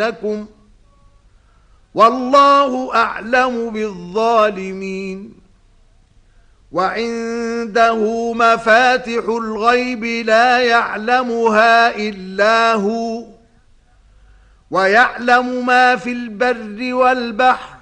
لكم والله أعلم بالظالمين. وعنده مفاتح الغيب لا يعلمها إلا هو ويعلم ما في البر والبحر